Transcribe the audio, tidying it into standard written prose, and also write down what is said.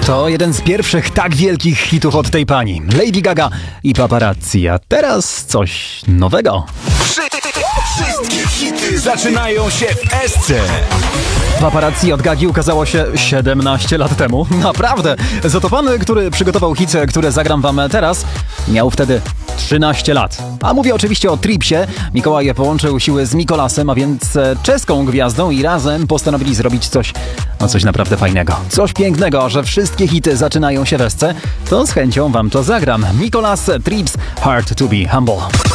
To jeden z pierwszych tak wielkich hitów od tej pani. Lady Gaga i Paparazzi. A teraz coś nowego. Wszystkie hity zaczynają się w Esce. Paparazzi od Gagi ukazało się 17 lat temu. Naprawdę. Za to pan, który przygotował hity, które zagram wam teraz, miał wtedy 13 lat. A mówię oczywiście o Tripsie. Mikołaj połączył siły z Mikolasem, a więc czeską gwiazdą i razem postanowili zrobić coś naprawdę fajnego. Coś pięknego, że wszystkie hity zaczynają się w Esce. To z chęcią wam to zagram. Mikolas, Trips, Hard to be Humble.